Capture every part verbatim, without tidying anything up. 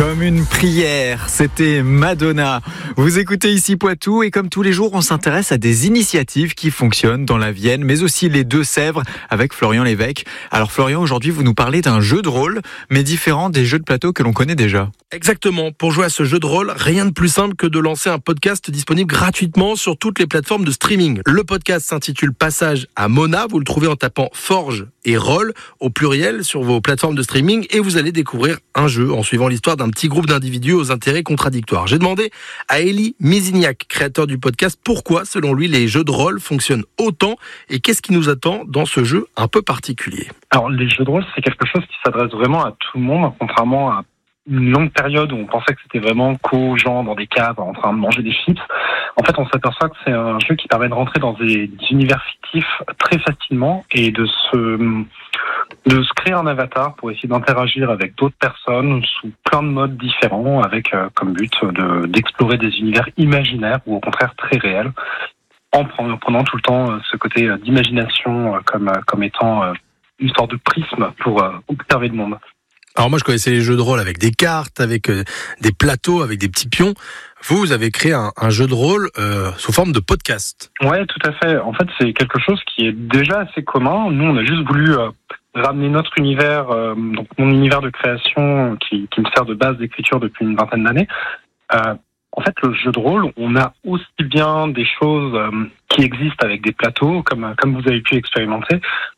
Comme une prière, c'était Madonna. Vous écoutez ici Poitou et comme tous les jours, on s'intéresse à des initiatives qui fonctionnent dans la Vienne, mais aussi les Deux-Sèvres avec Florian Lévesque. Alors Florian, aujourd'hui, vous nous parlez d'un jeu de rôle, mais différent des jeux de plateau que l'on connaît déjà. Exactement. Pour jouer à ce jeu de rôle, rien de plus simple que de lancer un podcast disponible gratuitement sur toutes les plateformes de streaming. Le podcast s'intitule Passage à Mona. Vous le trouvez en tapant Forge et Roll au pluriel sur vos plateformes de streaming et vous allez découvrir un jeu en suivant l'histoire d'un petit groupe d'individus aux intérêts contradictoires. J'ai demandé à Élie Mézignac, créateur du podcast, pourquoi, selon lui, les jeux de rôle fonctionnent autant et qu'est-ce qui nous attend dans ce jeu un peu particulier. Alors, les jeux de rôle, c'est quelque chose qui s'adresse vraiment à tout le monde, contrairement à une longue période où on pensait que c'était vraiment qu'aux gens dans des caves en train de manger des chips. En fait, on s'aperçoit que c'est un jeu qui permet de rentrer dans des univers fictifs très facilement et de se, de se créer un avatar pour essayer d'interagir avec d'autres personnes sous plein de modes différents avec euh, comme but de, d'explorer des univers imaginaires ou au contraire très réels en prenant tout le temps ce côté d'imagination comme, comme étant une sorte de prisme pour observer le monde. Alors moi je connaissais les jeux de rôle avec des cartes, avec euh, des plateaux, avec des petits pions. Vous, vous avez créé un, un jeu de rôle euh, sous forme de podcast. Ouais, tout à fait. En fait, c'est quelque chose qui est déjà assez commun. Nous, on a juste voulu euh, ramener notre univers, euh, donc mon univers de création qui, qui me sert de base d'écriture depuis une vingtaine d'années. Euh, en fait, le jeu de rôle, on a aussi bien des choses euh, qui existent avec des plateaux, comme comme vous avez pu expérimenter,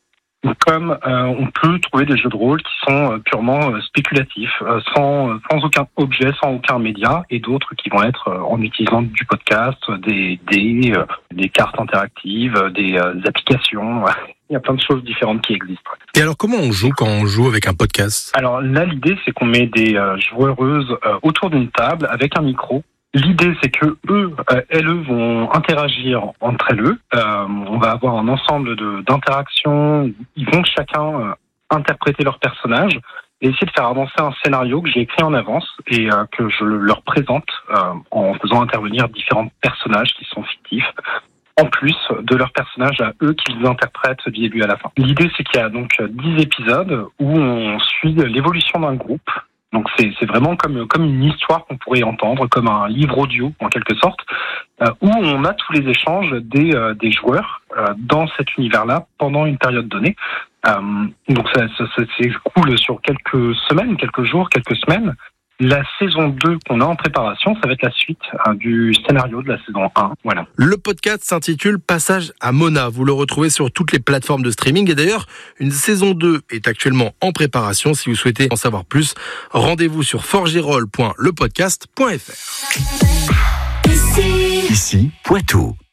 comme euh, on peut trouver des jeux de rôle qui sont euh, purement euh, spéculatifs, euh, sans, euh, sans aucun objet, sans aucun média, et d'autres qui vont être euh, en utilisant du podcast, des des, euh, des cartes interactives, des euh, applications. Il y a plein de choses différentes qui existent. Et alors comment on joue quand on joue avec un podcast ? Alors là, l'idée, c'est qu'on met des euh, joueuses euh, autour d'une table avec un micro. L'idée, c'est que eux, euh, elles vont interagir entre elles. Euh, on va avoir un ensemble de, d'interactions. Ils vont chacun euh, interpréter leur personnage et essayer de faire avancer un scénario que j'ai écrit en avance et euh, que je leur présente euh, en faisant intervenir différents personnages qui sont fictifs, en plus de leurs personnages à eux qu'ils interprètent du début à la fin. L'idée, c'est qu'il y a donc dix épisodes où on suit l'évolution d'un groupe. Donc c'est, c'est vraiment comme, comme une histoire qu'on pourrait entendre, comme un livre audio en quelque sorte, euh, où on a tous les échanges des, euh, des joueurs euh, dans cet univers-là pendant une période donnée. Euh, donc ça, ça, ça s'écoule sur quelques semaines, quelques jours, quelques semaines. La saison deux qu'on a en préparation, ça va être la suite hein, du scénario de la saison un. Voilà. Le podcast s'intitule Passage à Mona. Vous le retrouvez sur toutes les plateformes de streaming. Et d'ailleurs, une saison deux est actuellement en préparation. Si vous souhaitez en savoir plus, rendez-vous sur forgerol point le podcast point f r. Ici, Ici Poitou.